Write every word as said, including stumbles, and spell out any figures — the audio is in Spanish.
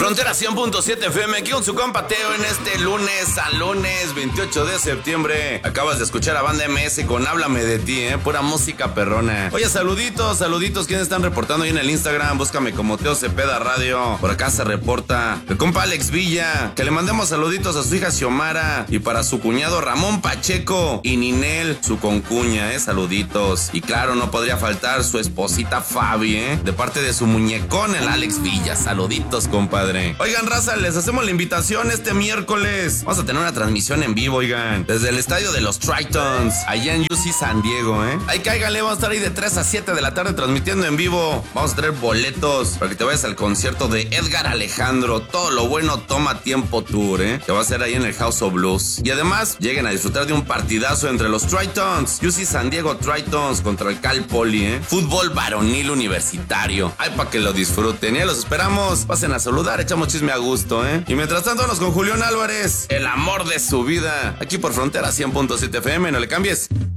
Frontera cien punto siete F M, aquí con su compa Teo en este lunes a lunes veintiocho de septiembre. Acabas de escuchar a Banda M S con Háblame de ti, eh, pura música perrona. Oye, saluditos, saluditos, ¿quiénes están reportando ahí en el Instagram? Búscame como Teo Cepeda Radio. Por acá se reporta el compa Alex Villa, que le mandemos saluditos a su hija Xiomara y para su cuñado Ramón Pacheco y Ninel, su concuña, eh, saluditos. Y claro, no podría faltar su esposita Fabi, eh, de parte de su muñecón, el Alex Villa. Saluditos, compadre. Oigan, raza, les hacemos la invitación este miércoles. Vamos a tener una transmisión en vivo, oigan, desde el estadio de los Tritons, allá en U C San Diego, eh. Ahí cáiganle, vamos a estar ahí de tres a siete de la tarde transmitiendo en vivo. Vamos a traer boletos para que te vayas al concierto de Edgar Alejandro. Todo lo bueno toma tiempo tour, eh, que va a ser ahí en el House of Blues. Y además, lleguen a disfrutar de un partidazo entre los Tritons, U C San Diego Tritons contra el Cal Poly, eh. Fútbol varonil universitario. Ay, para que lo disfruten, eh. Los esperamos. Pasen a saludar, echamos chisme a gusto, eh. Y mientras tanto, nos con Julián Álvarez, el amor de su vida, aquí por Frontera cien punto siete F M, no le cambies.